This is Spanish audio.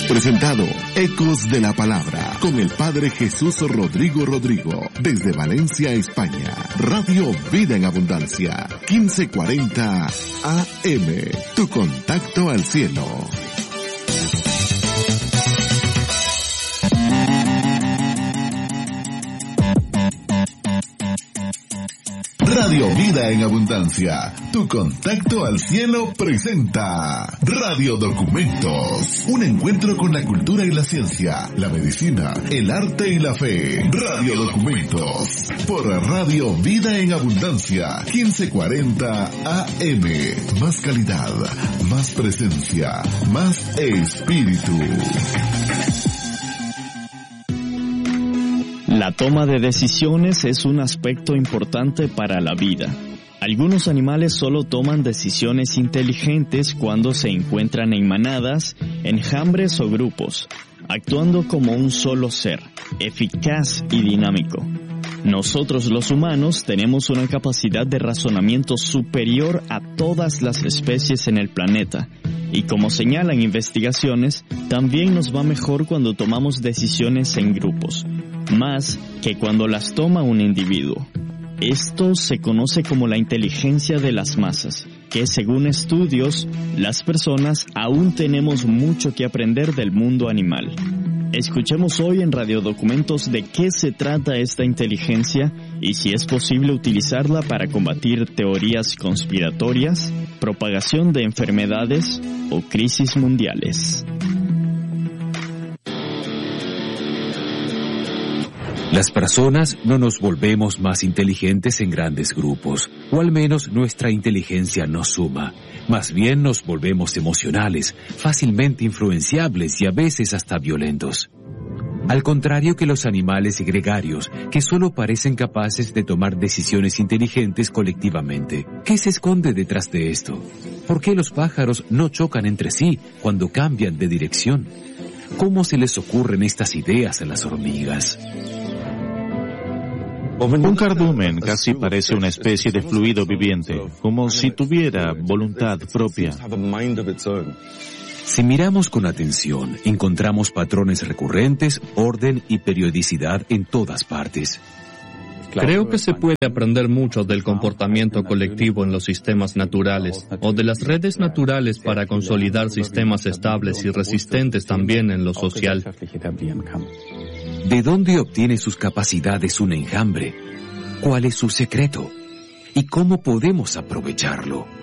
presentado Ecos de la Palabra con el Padre Jesús Rodrigo, desde Valencia, España. Radio Vida en Abundancia, 1540 AM. Tu contacto al cielo. Radio Vida en Abundancia, tu contacto al cielo presenta Radio Documentos, un encuentro con la cultura y la ciencia, la medicina, el arte y la fe. Radio Documentos, por Radio Vida en Abundancia, 1540 AM. Más calidad, más presencia, más espíritu. La toma de decisiones es un aspecto importante para la vida. Algunos animales solo toman decisiones inteligentes cuando se encuentran en manadas, enjambres o grupos, actuando como un solo ser, eficaz y dinámico. Nosotros los humanos tenemos una capacidad de razonamiento superior a todas las especies en el planeta, y como señalan investigaciones, también nos va mejor cuando tomamos decisiones en grupos, más que cuando las toma un individuo. Esto se conoce como la inteligencia de las masas, que según estudios, las personas aún tenemos mucho que aprender del mundo animal. Escuchemos hoy en Radio Documentos de qué se trata esta inteligencia y si es posible utilizarla para combatir teorías conspiratorias, propagación de enfermedades o crisis mundiales. Las personas no nos volvemos más inteligentes en grandes grupos, o al menos nuestra inteligencia no suma. Más bien nos volvemos emocionales, fácilmente influenciables y a veces hasta violentos. Al contrario que los animales gregarios, que solo parecen capaces de tomar decisiones inteligentes colectivamente. ¿Qué se esconde detrás de esto? ¿Por qué los pájaros no chocan entre sí cuando cambian de dirección? ¿Cómo se les ocurren estas ideas a las hormigas? Un cardumen casi parece una especie de fluido viviente, como si tuviera voluntad propia. Si miramos con atención, encontramos patrones recurrentes, orden y periodicidad en todas partes. Creo que se puede aprender mucho del comportamiento colectivo en los sistemas naturales, o de las redes naturales para consolidar sistemas estables y resistentes también en lo social. ¿De dónde obtiene sus capacidades un enjambre? ¿Cuál es su secreto? ¿Y cómo podemos aprovecharlo?